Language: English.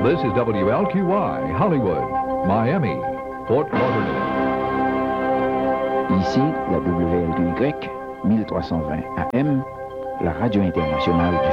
This is WLQY, Hollywood, Miami, Fort Lauderdale. Ici, la WLQY, 1320 AM, la radio internationale du